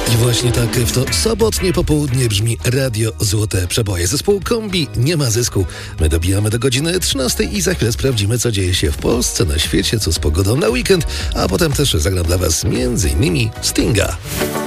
I właśnie tak w to sobotnie popołudnie brzmi Radio Złote Przeboje. Zespół Kombi nie ma zysku. My dobijamy do godziny 13 i za chwilę sprawdzimy, co dzieje się w Polsce, na świecie, co z pogodą na weekend, a potem też zagram dla Was m.in. Stinga.